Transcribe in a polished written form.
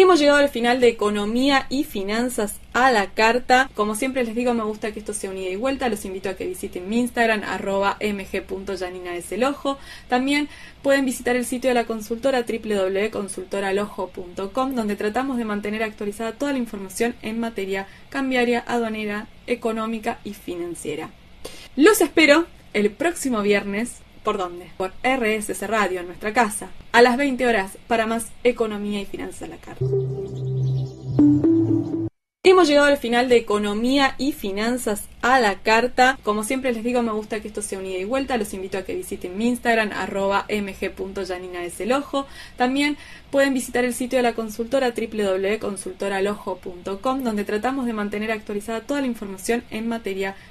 Hemos llegado al final de Economía y Finanzas a la Carta. Como siempre les digo, me gusta que esto sea un ida y vuelta. Los invito a que visiten mi Instagram, @mg.yaninaeselojo. También pueden visitar el sitio de la consultora, www.consultoralojo.com, donde tratamos de mantener actualizada toda la información en materia cambiaria, aduanera, económica y financiera. Los espero el próximo viernes. ¿Por dónde? Por RSS Radio, en nuestra casa, a las 20 horas, para más Economía y Finanzas a la Carta. Hemos llegado al final de Economía y Finanzas a la Carta. Como siempre les digo, me gusta que esto sea un ida y vuelta. Los invito a que visiten mi Instagram, @mg.yaninaeselojo. También pueden visitar el sitio de la consultora, www.consultoralojo.com, donde tratamos de mantener actualizada toda la información en materia